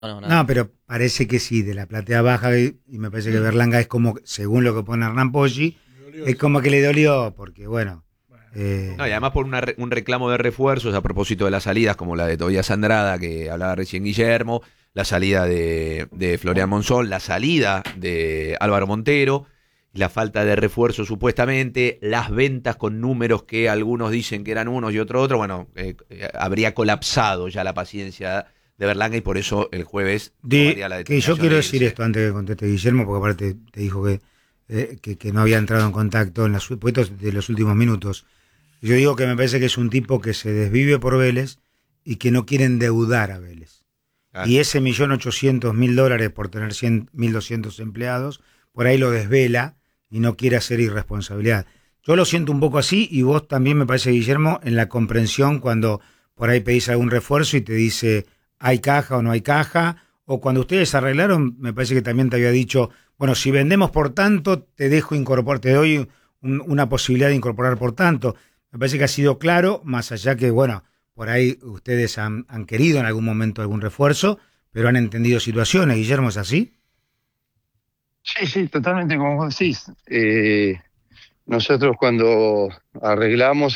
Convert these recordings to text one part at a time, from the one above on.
No, No, nada. pero parece que sí, de la platea baja, y me parece que Berlanga es como, según lo que pone Hernán Poggi, Me dolió es eso. como que le dolió, porque bueno, Bueno, No, y eh, además por un reclamo de refuerzos a propósito de las salidas, como la de Tobias Andrada, que hablaba recién Guillermo, la salida de Florian Monzón, la salida de Álvaro Montero, la falta de refuerzo supuestamente, las ventas con números que algunos dicen que eran unos y otro, bueno, habría colapsado ya la paciencia de Berlanga y por eso el jueves tomaría la que yo determinación quiero de decir irse. esto antes que conteste Guillermo, porque aparte te dijo que no había entrado en contacto en los supuestos de los últimos minutos. Yo digo que me parece que es un tipo que se desvive por Vélez y que no quiere endeudar a Vélez. Claro. Y ese 1.800.000 dólares por tener 1.200 empleados, por ahí lo desvela y no quiere hacer irresponsabilidad. Yo lo siento un poco así y vos también me parece, Guillermo, en la comprensión cuando por ahí pedís algún refuerzo y te dice hay caja o no hay caja, o cuando ustedes arreglaron, me parece que también te había dicho, bueno, si vendemos por tanto, te dejo incorporar, te doy una posibilidad de incorporar por tanto. Me parece que ha sido claro, más allá que, bueno, por ahí ustedes han querido en algún momento algún refuerzo, pero han entendido situaciones. Guillermo, ¿es así? Sí, sí, totalmente como vos decís. Nosotros cuando arreglamos,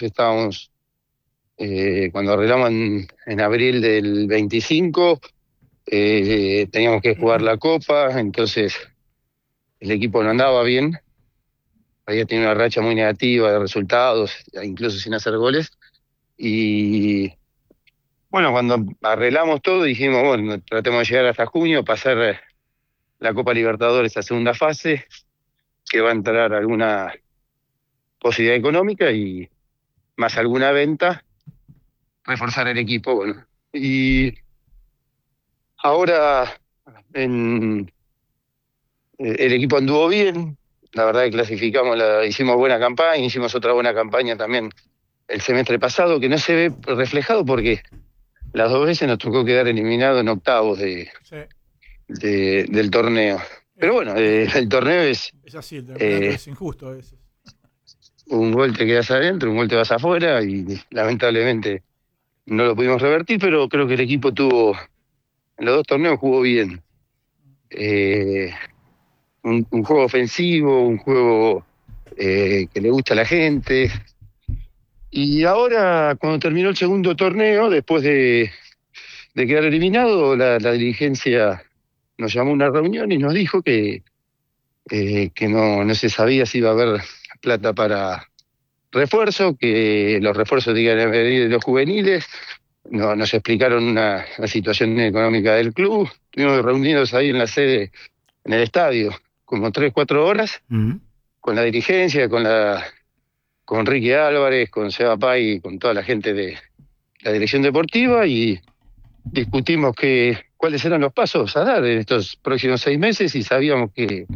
cuando arreglamos en abril del 25, teníamos que jugar la Copa, entonces el equipo no andaba bien, había tenido una racha muy negativa de resultados, incluso sin hacer goles, y bueno, cuando arreglamos todo dijimos, bueno, tratemos de llegar hasta junio, pasar la Copa Libertadores a segunda fase, que va a entrar alguna posibilidad económica y más alguna venta, reforzar el equipo, bueno. Y ahora en, el equipo anduvo bien, la verdad que hicimos buena campaña, hicimos otra buena campaña también el semestre pasado, que no se ve reflejado porque las dos veces nos tocó quedar eliminados en octavos sí, del torneo. Pero es, bueno, el torneo es es así, el campeonato eh, es injusto a veces. un gol te quedas adentro, un gol te vas afuera y lamentablemente no lo pudimos revertir, pero creo que el equipo en los dos torneos jugó bien. Eh, un juego ofensivo, un juego que le gusta a la gente. Y ahora, cuando terminó el segundo torneo, después de quedar eliminado, la dirigencia nos llamó a una reunión y nos dijo que no se sabía si iba a haber plata para refuerzo, que los refuerzos tenían que venir de los juveniles. No, nos explicaron la situación económica del club. Estuvimos reunidos ahí en la sede, en el estadio, como 3, 4 horas, Mm. con la dirigencia, con Ricky Álvarez, con Seba Pay, con toda la gente de la dirección deportiva y discutimos cuáles eran los pasos a dar en estos próximos 6 meses y sabíamos que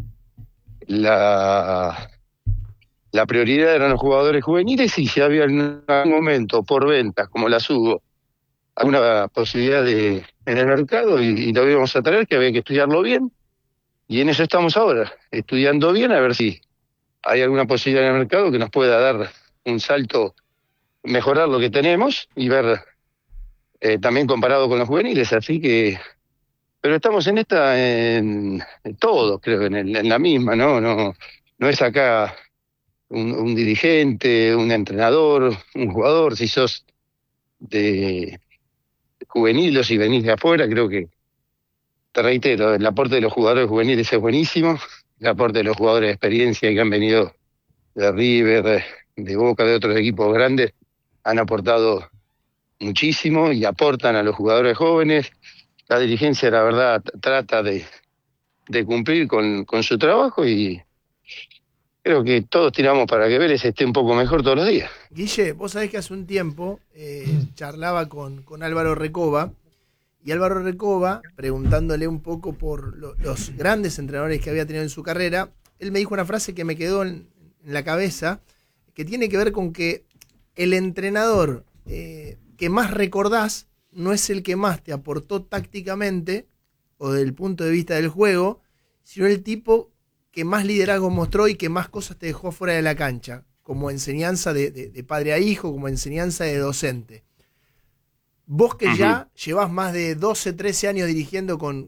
la, la prioridad eran los jugadores juveniles y si había en algún momento por ventas, como las hubo, alguna posibilidad en el mercado y lo íbamos a traer, que había que estudiarlo bien. Y en eso estamos ahora, estudiando bien a ver si hay alguna posibilidad en el mercado que nos pueda dar un salto, mejorar lo que tenemos y ver también comparado con los juveniles. Así que, pero estamos en todos, creo, en la misma, ¿no? No es acá un dirigente, un entrenador, un jugador. Si sos de juveniles y venís de afuera, creo que, te reitero, el aporte de los jugadores juveniles es buenísimo, el aporte de los jugadores de experiencia que han venido de River, de Boca, de otros equipos grandes, han aportado muchísimo y aportan a los jugadores jóvenes. La dirigencia, la verdad, trata de cumplir con su trabajo y creo que todos tiramos para que Vélez esté un poco mejor todos los días. Guille, vos sabés que hace un tiempo charlaba con Álvaro Recoba, y Álvaro Recoba, preguntándole un poco por los grandes entrenadores que había tenido en su carrera, él me dijo una frase que me quedó en la cabeza, que tiene que ver con que el entrenador que más recordás no es el que más te aportó tácticamente o desde el punto de vista del juego, sino el tipo que más liderazgo mostró y que más cosas te dejó fuera de la cancha, como enseñanza de padre a hijo, como enseñanza de docente. Vos que ya llevás más de 12, 13 años dirigiendo con